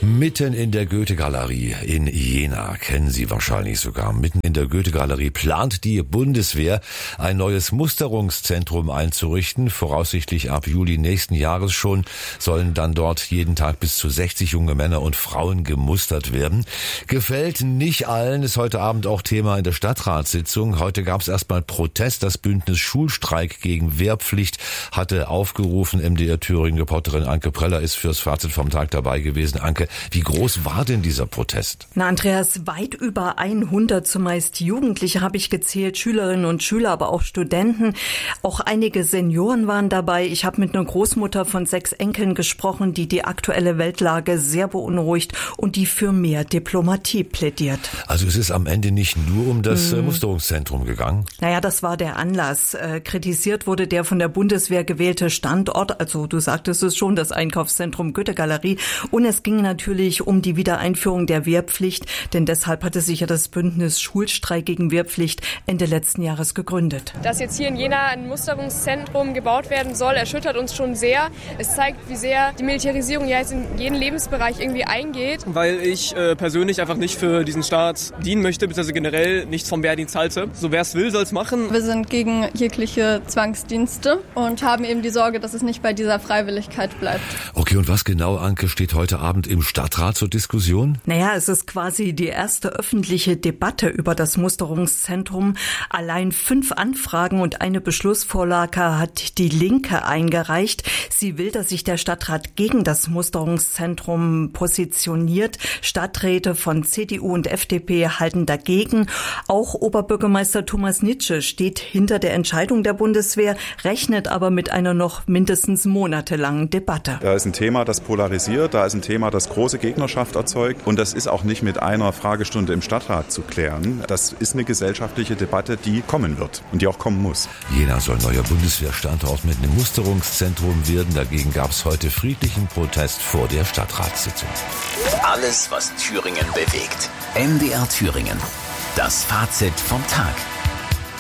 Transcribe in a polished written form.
Mitten in der Goethe-Galerie in Jena, kennen Sie wahrscheinlich sogar, mitten in der Goethe-Galerie plant die Bundeswehr, ein neues Musterungszentrum einzurichten. Voraussichtlich ab Juli nächsten Jahres schon sollen dann dort jeden Tag bis zu 60 junge Männer und Frauen gemustert werden. Gefällt nicht allen, ist heute Abend auch Thema in der Stadtratssitzung. Heute gab es erstmal Protest. Das Bündnis Schulstreik gegen Wehrpflicht hatte aufgerufen. MDR Thüringen-Reporterin Anke Preller ist fürs Fazit vom Tag dabei gewesen. Anke, wie groß war denn dieser Protest? Na, Andreas, weit über 100, zumeist Jugendliche habe ich gezählt, Schülerinnen und Schüler, aber auch Studenten. Auch einige Senioren waren dabei. Ich habe mit einer Großmutter von 6 Enkeln gesprochen, die aktuelle Weltlage sehr beunruhigt und die für mehr Diplomatie plädiert. Also es ist am Ende nicht nur um das Musterungszentrum gegangen? Naja, das war der Anlass. Kritisiert wurde der von der Bundeswehr gewählte Standort, also du sagtest es schon, das Einkaufszentrum Goethe-Galerie. Und es ging natürlich um die Wiedereinführung der Wehrpflicht, denn deshalb hatte sich ja das Bündnis Schulstreik gegen Wehrpflicht Ende letzten Jahres gegründet. Dass jetzt hier in Jena ein Musterungszentrum gebaut werden soll, erschüttert uns schon sehr. Es zeigt, wie sehr die Militarisierung ja jetzt in jeden Lebensbereich irgendwie eingeht. Weil ich persönlich einfach nicht für diesen Staat dienen möchte, beziehungsweise generell nichts vom Wehrdienst halte. So wer es will, soll es machen. Wir sind gegen jegliche Zwangsdienste und haben eben die Sorge, dass es nicht bei dieser Freiwilligkeit bleibt. Okay, und was genau, Anke, steht heute Abend im Stadtrat zur Diskussion? Naja, es ist quasi die erste öffentliche Debatte über das Musterungszentrum. Allein 5 Anfragen und eine Beschlussvorlage hat die Linke eingereicht. Sie will, dass sich der Stadtrat gegen das Musterungszentrum positioniert. Stadträte von CDU und FDP halten dagegen. Auch Oberbürgermeister Thomas Nitsche steht hinter der Entscheidung der Bundeswehr, rechnet aber mit einer noch mindestens monatelangen Debatte. Da ist ein Thema, das polarisiert, da ist ein Thema, das große Gegnerschaft erzeugt und das ist auch nicht mit einer Fragestunde im Stadtrat zu klären. Das ist eine gesellschaftliche Debatte, die kommen wird und die auch kommen muss. Jena soll neuer Bundeswehrstandort mit einem Musterungszentrum werden. Dagegen gab es heute friedlichen Protest vor der Stadtratssitzung. Alles, was Thüringen bewegt. MDR Thüringen. Das Fazit vom Tag.